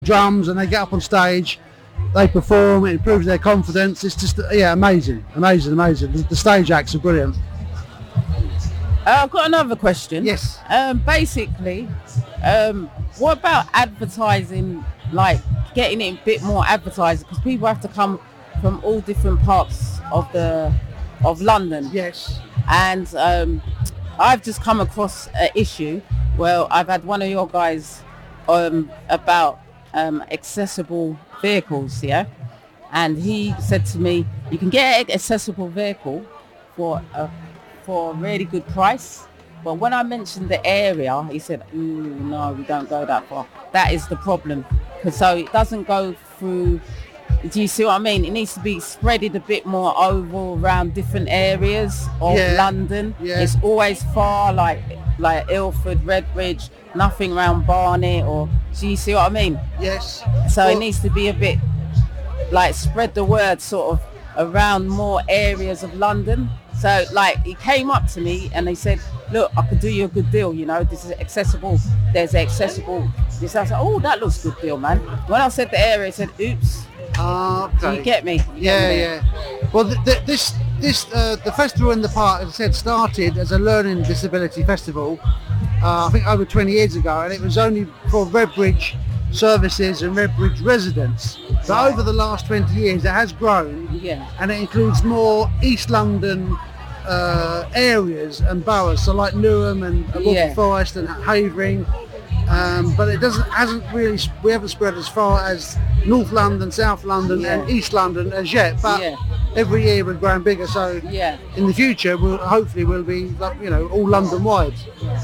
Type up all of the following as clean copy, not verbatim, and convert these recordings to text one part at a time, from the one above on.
drums and they get up on stage, they perform, it improves their confidence. It's just, amazing. The stage acts are brilliant. I've got another question. Yes. Basically, what about advertising, like getting it a bit more advertising, because people have to come from all different parts of London. Yes. And I've just come across an issue. Well, I've had one of your guys about accessible vehicles, yeah, and he said to me, you can get an accessible vehicle for a really good price, but when I mentioned the area, he said, ooh, no, we don't go that far. That is the problem, because so it doesn't go through. Do you see what I mean? It needs to be spreaded a bit more over around different areas of London. Yeah. It's always far, like Ilford, Redbridge, nothing around Barnet, or do you see what I mean? Yes. So it needs to be a bit like spread the word sort of around more areas of London. So like he came up to me and he said, look, I could do you a good deal, you know, this is accessible, there's accessible this. I said, oh, that looks good deal, man. When I said the area, he said, oops. Okay. Do you get me? Yeah. Well, the festival in the park, as I said, started as a learning disability festival, I think over 20 years ago, and it was only for Redbridge services and Redbridge residents. But over the last 20 years, it has grown, and it includes more East London areas and boroughs, so like Newham and Waltham Forest and Havering. But we haven't spread as far as North London, South London and East London as yet, but every year we're growing bigger, so in the future we'll be like, all London wide.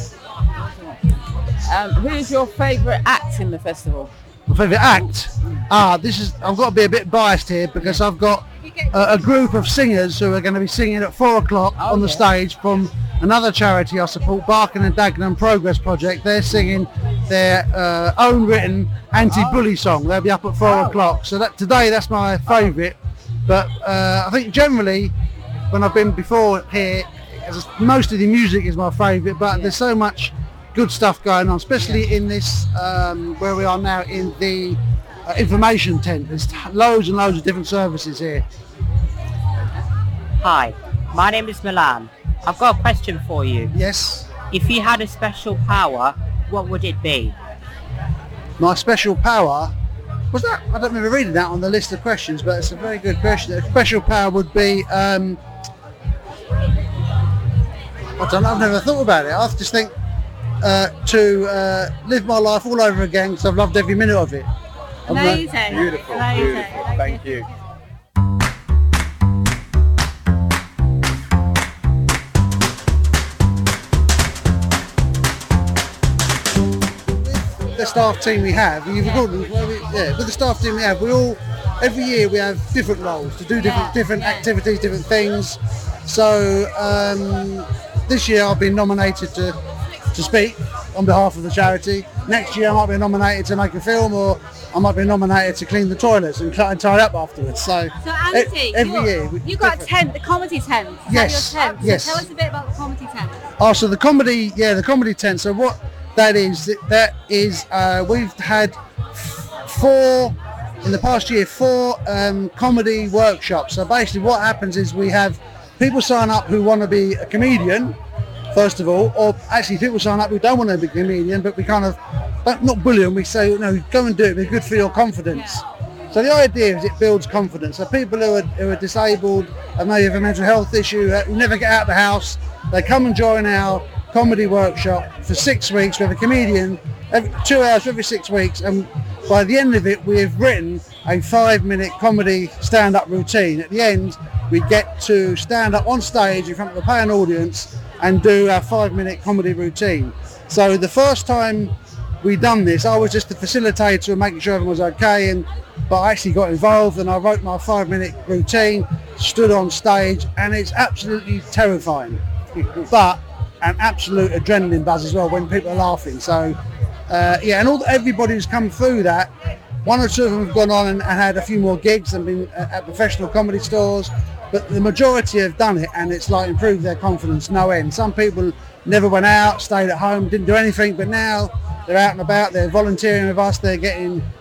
Who's your favourite act in the festival? My favourite act? I've got to be a bit biased here because I've got a group of singers who are going to be singing at 4 o'clock on the stage from another charity I support, Barking and Dagenham Progress Project. They're singing their own written anti-bully song. They'll be up at 4 o'clock. So that's my favourite. But I think generally, when I've been before here, most of the music is my favourite, but there's so much good stuff going on, especially in this, where we are now in the information tent. There's loads and loads of different services here. Hi, my name is Milan. I've got a question for you. Yes. If you had a special power, what would it be? My special power? Was that? I don't remember reading that on the list of questions, but it's a very good question. A special power would be, I don't know, I've never thought about it. I just think to live my life all over again because I've loved every minute of it. Amazing. Beautiful. Thank you. The staff team we have, with the staff team we have, every year we have different roles to do different activities, different things. So this year I've been nominated to speak on behalf of the charity. Next year I might be nominated to make a film, or I might be nominated to clean the toilets and tie up afterwards. So Andy, every year you've got a tent, the comedy tent. Yes. Your tent? Yes. So tell us a bit about the comedy tent. So the comedy tent. So what that is we've had four comedy workshops. So basically what happens is we have people sign up who want to be a comedian, first of all, or actually people sign up who don't want to be a comedian, but we kind of, not bully them, we say, no, go and do it, it's good for your confidence. So the idea is it builds confidence. So people who are disabled and maybe have a mental health issue, who never get out of the house, they come and join our comedy workshop for 6 weeks with a comedian, 2 hours every 6 weeks, and by the end of it we have written a 5-minute comedy stand-up routine. At the end we get to stand up on stage in front of a paying audience and do our 5-minute comedy routine. So the first time we done this, I was just the facilitator and making sure everyone was okay, but I actually got involved and I wrote my 5-minute routine, stood on stage, and it's absolutely terrifying, but an absolute adrenaline buzz as well when people are laughing. So and everybody who's come through that, 1 or 2 of them have gone on and had a few more gigs and been at professional comedy stores, but the majority have done it, and it's like improved their confidence no end. Some people never went out, stayed at home, didn't do anything, but now they're out and about, they're volunteering with us, they're getting